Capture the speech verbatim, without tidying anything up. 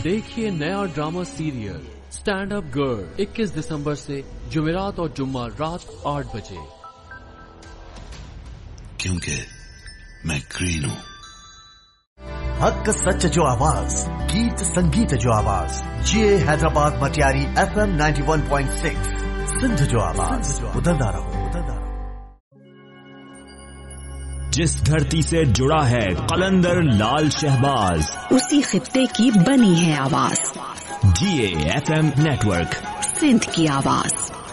देखिए नया drama serial stand up girl इक्कीस दिसंबर से जुमेरात और जुम्मा रात आठ बजे। क्योंकि मैं ग्रीन हूँ। हक सच जो आवाज, गीत संगीत जो आवाज, ये Hyderabad Matiari F M ninety one point six Sindh जो आवाज, उधरदा रहो उधरदा रहो। जिस धरती से जुड़ा है कलंदर लाल शहबाज, उसी खित्ते की बनी है आवाज। जी A F M network, Sindh की आवाज।